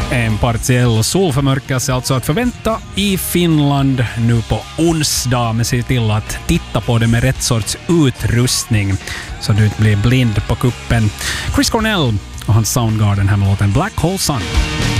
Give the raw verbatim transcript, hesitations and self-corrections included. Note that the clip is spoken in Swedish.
En partiell solförmörkelse alltså att förvänta i Finland nu på onsdag, men se till att titta på det med rätt sorts utrustning så du inte blir blind på kuppen. Chris Cornell och hans Soundgarden här med låten Black Hole Sun.